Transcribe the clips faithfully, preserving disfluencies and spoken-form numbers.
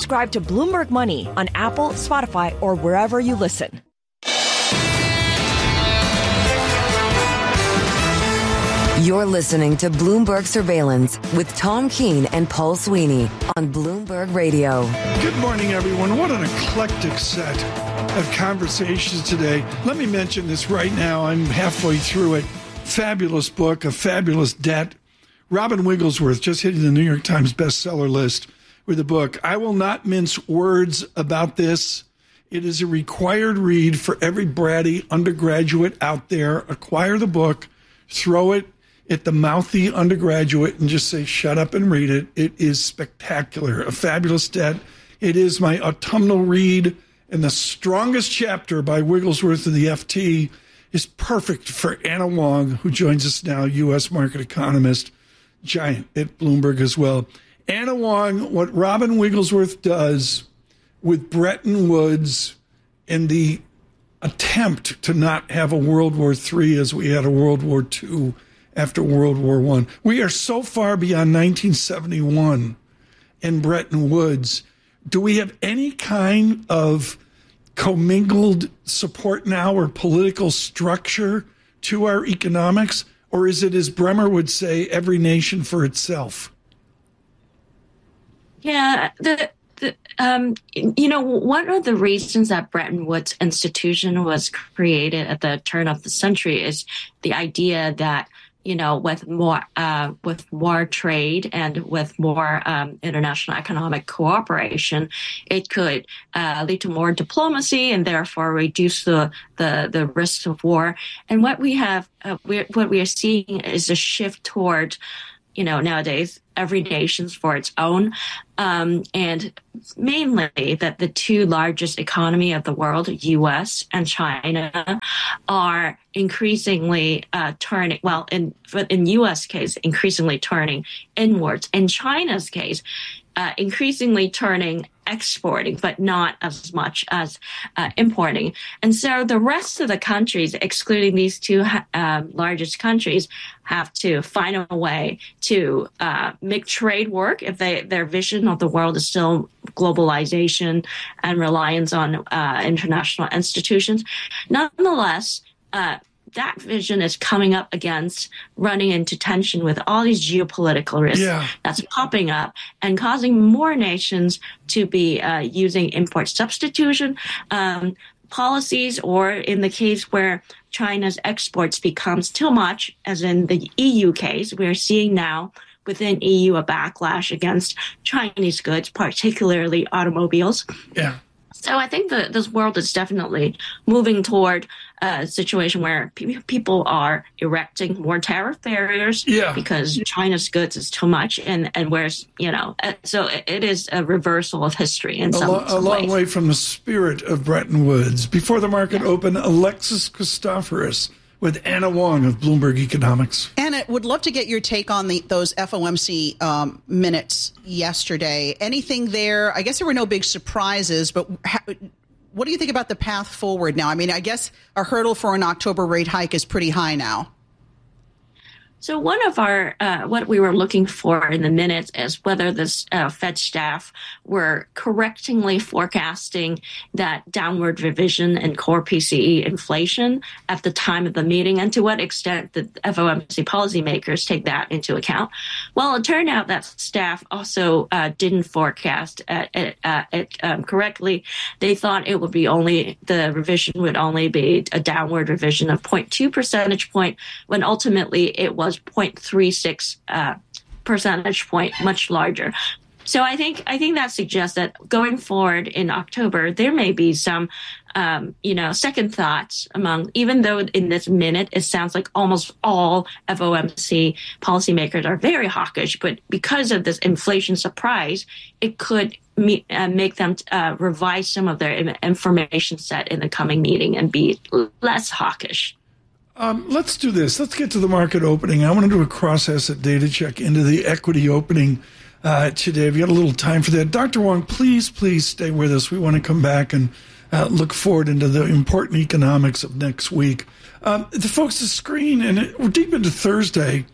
Subscribe to Bloomberg Money on Apple, Spotify, or wherever you listen. You're listening to Bloomberg Surveillance with Tom Keene and Paul Sweeney on Bloomberg Radio. Good morning, everyone. What an eclectic set of conversations today. Let me mention this right now. I'm halfway through it. Fabulous book, A Fabulous Debt. Robin Wigglesworth just hitting the New York Times bestseller list with the book. I will not mince words about this. It is a required read for every bratty undergraduate out there. Acquire the book, throw it at the mouthy undergraduate and just say, shut up and read it. It is spectacular. A Fabulous Debt. It is my autumnal read, and the strongest chapter by Wigglesworth of the F T is perfect for Anna Wong, who joins us now, U S market economist, giant at Bloomberg as well. Anna Wong, what Robin Wigglesworth does with Bretton Woods and the attempt to not have a World War Three as we had a World War Two after World War One. We are so far beyond nineteen seventy-one in Bretton Woods. Do we have any kind of commingled support now or political structure to our economics? Or is it, as Bremer would say, every nation for itself? Yeah, the, the um, you know, one of the reasons that Bretton Woods institution was created at the turn of the century is the idea that, you know, with more uh, with more trade and with more um, international economic cooperation, it could uh, lead to more diplomacy and therefore reduce the the, the risks of war. And what we have, uh, we're, what we are seeing is a shift toward, you know, nowadays every nation's for its own, um, and mainly that the two largest economy of the world, U S and China, are increasingly uh, turning, well, in in U S case, increasingly turning inwards. In China's case, uh, increasingly turning exporting, but not as much as uh, importing. And so the rest of the countries, excluding these two uh, largest countries, have to find a way to uh, make trade work if they their vision of the world is still globalization and reliance on uh, international institutions. Nonetheless, uh, that vision is coming up against running into tension with all these geopolitical risks yeah. that's popping up and causing more nations to be uh, using import substitution um, policies, or in the case where China's exports becomes too much, as in the E U case, we're seeing now within E U a backlash against Chinese goods, particularly automobiles. Yeah. So I think that this world is definitely moving toward a situation where pe- people are erecting more tariff barriers yeah. because China's goods is too much, and, and where's, you know, so it is a reversal of history in some, a, lo- some a long ways. way from the spirit of Bretton Woods. Before the market yeah. opened, Alexis Christoforous with Anna Wong of Bloomberg Economics. Anna, would love to get your take on the those F O M C um, minutes yesterday. Anything there? I guess there were no big surprises, but ha- what do you think about the path forward now? I mean, I guess our hurdle for an October rate hike is pretty high now. So one of our, uh, what we were looking for in the minutes is whether this uh, Fed staff were correctingly forecasting that downward revision in core P C E inflation at the time of the meeting, and to what extent the F O M C policymakers take that into account. Well, it turned out that staff also uh, didn't forecast it, uh, it um, correctly. They thought it would be only, the revision would only be a downward revision of zero point two percentage point, when ultimately it was zero point three six uh, percentage point, much larger. So I think I think that suggests that going forward in October, there may be some, um, you know, second thoughts among, even though in this minute it sounds like almost all F O M C policymakers are very hawkish, but because of this inflation surprise, it could me, uh, make them uh, revise some of their information set in the coming meeting and be less hawkish. Um, let's do this. Let's get to the market opening. I want to do a cross-asset data check into the equity opening uh, today. Have you got a little time for that? Doctor Wong, please, please stay with us. We want to come back and uh, look forward into the important economics of next week. Um, the folks, the screen, and it, we're deep into Thursday,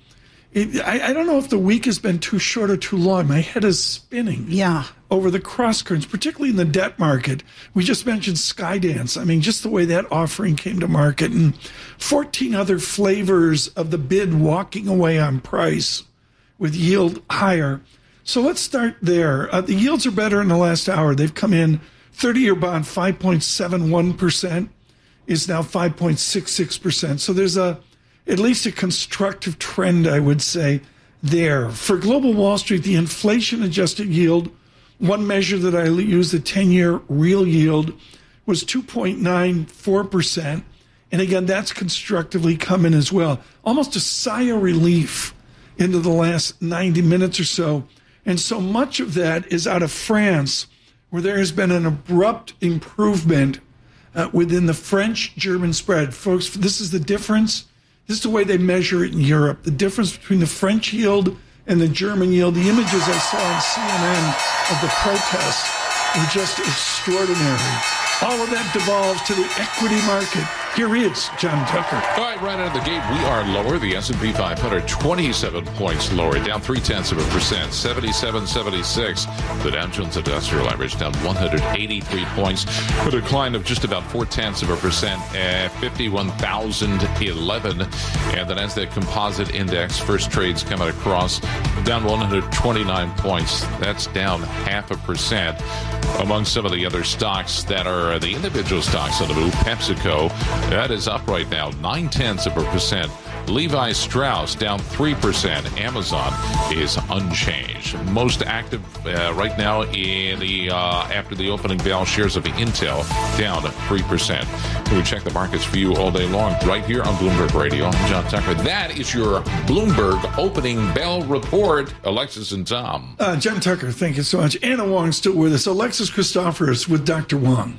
it, I, I don't know if the week has been too short or too long. My head is spinning. Yeah. Over the cross currents, particularly in the debt market. We just mentioned Skydance. I mean, just the way that offering came to market, and fourteen other flavors of the bid walking away on price with yield higher. So let's start there. Uh, the yields are better in the last hour. They've come in thirty-year bond five point seven one percent is now five point six six percent. So there's a at least a constructive trend, I would say, there. For Global Wall Street, the inflation-adjusted yield, one measure that I use, the ten-year real yield, was two point nine four percent. And again, that's constructively coming as well. Almost a sigh of relief into the last ninety minutes or so. And so much of that is out of France, where there has been an abrupt improvement uh, within the French-German spread. Folks, this is the difference. This is the way they measure it in Europe. The difference between the French yield and the German yield. The images I saw on C N N of the protests were just extraordinary. All of that devolves to the equity market. Here he is, John Tucker. All right, right out of the gate, we are lower. The S and P five hundred, twenty-seven points lower, down three-tenths of a percent, seventy-seven seventy-six. The Dow Jones Industrial Average down one hundred eighty-three points, a decline of just about four-tenths of a percent, at fifty-one thousand eleven. And the Nasdaq Composite Index, first trades coming across, down one hundred twenty-nine points. That's down half a percent. Among some of the other stocks that are the individual stocks on the move, PepsiCo, that is up right now, nine-tenths of a percent. Levi Strauss down three percent. Amazon is unchanged. Most active uh, right now in the uh, after the opening bell, shares of Intel down three percent. We check the markets for you all day long right here on Bloomberg Radio. I'm John Tucker. That is your Bloomberg opening bell report. Alexis and Tom. Uh, John Tucker, thank you so much. Anna Wong's still with us. Alexis Christoforous with Doctor Wong.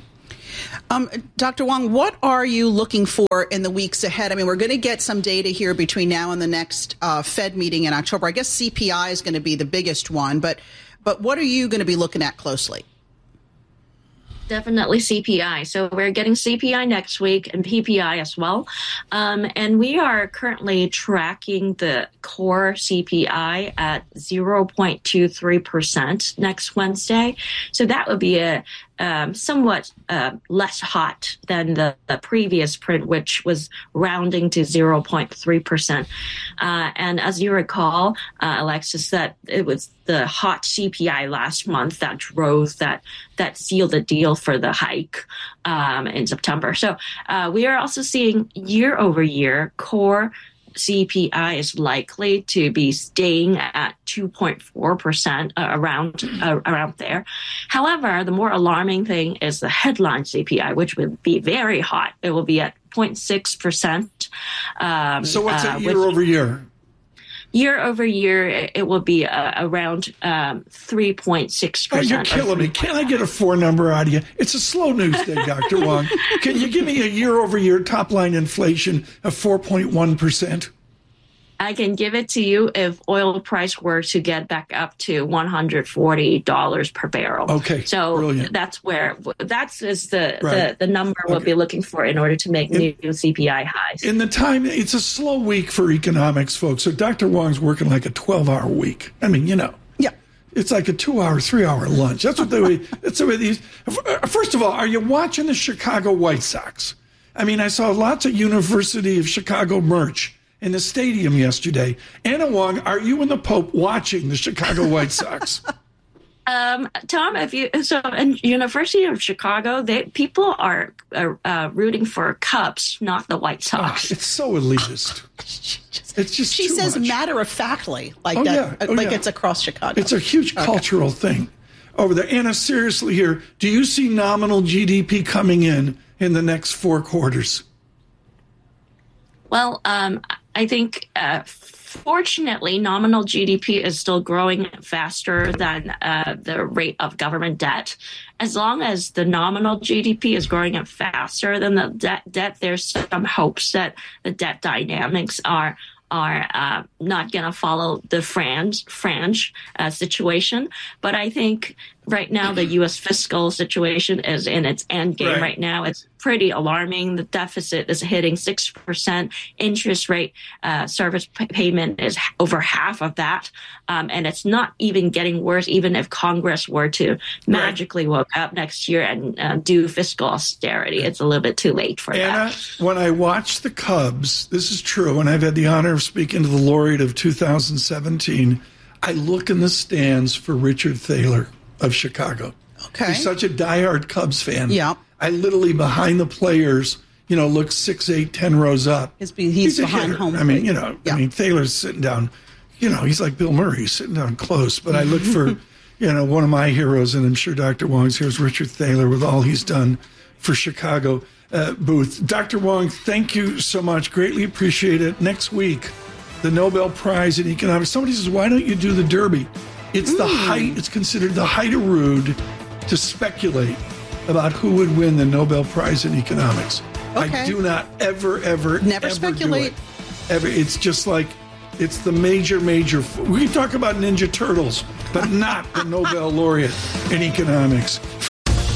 Um, Doctor Wong, what are you looking for in the weeks ahead? I mean, we're going to get some data here between now and the next uh, Fed meeting in October. I guess C P I is going to be the biggest one, but but what are you going to be looking at closely? Definitely C P I. So we're getting C P I next week and P P I as well. Um, and we are currently tracking the core C P I at zero point two three percent next Wednesday. So that would be a um, somewhat uh, less hot than the, the previous print, which was rounding to zero point three percent. Uh, and as you recall, uh, Alexis, that it was the hot C P I last month that drove that that sealed the deal for the hike um, in September. So uh, we are also seeing year over year core C P I is likely to be staying at two point four percent uh, around uh, around there. However, the more alarming thing is the headline C P I, which will be very hot. It will be at zero point six percent. Um, so what's that uh, year over year? Year over year, it will be uh, around um, three point six percent. Oh, you're killing me. Can I get a four number out of you? It's a slow news day, Doctor Wong. Can you give me a year over year top line inflation of four point one percent? I can give it to you if oil price were to get back up to one hundred forty dollars per barrel. Okay, so brilliant. That's where that's is the, right. the the number okay. we'll be looking for in order to make in, new C P I highs. In the time, it's a slow week for economics, folks. So Doctor Wong's working like a twelve hour week. I mean, you know. Yeah. It's like a two hour, three hour lunch. That's what they. That's the way these. First of all, are you watching the Chicago White Sox? I mean, I saw lots of University of Chicago merch in the stadium yesterday. Anna Wong, are you and the Pope watching the Chicago White Sox? Um, Tom, if you so in University of Chicago, they people are uh, rooting for Cubs, not the White Sox. Oh, it's so elitist. It's just she too says much. matter of factly, like oh, that, yeah. oh, like yeah. it's across Chicago. It's a huge okay. cultural thing over there. Anna, seriously, here, do you see nominal G D P coming in in the next four quarters? Well, um, I think, uh, fortunately, nominal G D P is still growing faster than uh, the rate of government debt. As long as the nominal G D P is growing at faster than the debt, debt there's some hopes that the debt dynamics are are uh, not going to follow the French, French uh, situation. But I think right now the U S fiscal situation is in its end game right, right now. It's pretty alarming. The deficit is hitting six percent. Interest rate uh, service p- payment is over half of that. Um, and it's not even getting worse, even if Congress were to magically right. woke up next year and uh, do fiscal austerity. It's a little bit too late for Anna, that. When I watch the Cubs, this is true, and I've had the honor of speaking to the laureate of two thousand seventeen, I look in the stands for Richard Thaler of Chicago. Okay. He's such a diehard Cubs fan. Yeah. I literally, behind the players, you know, look six, eight, ten rows up. He's, he's, he's behind hitter. home. I mean, you know, yeah. I mean, Thaler's sitting down, you know, he's like Bill Murray, he's sitting down close. But I look for, you know, one of my heroes, and I'm sure Doctor Wong's here is Richard Thaler with all he's done for Chicago uh, Booth. Doctor Wong, thank you so much. Greatly appreciate it. Next week, the Nobel Prize in Economics. Somebody says, why don't you do the Derby? It's mm. the height, it's considered the height of rude to speculate about who would win the Nobel Prize in Economics. Okay. I do not ever, ever, never ever speculate. Do it. Ever. It's just like, it's the major, major. We can talk about Ninja Turtles, but not the Nobel laureate in economics.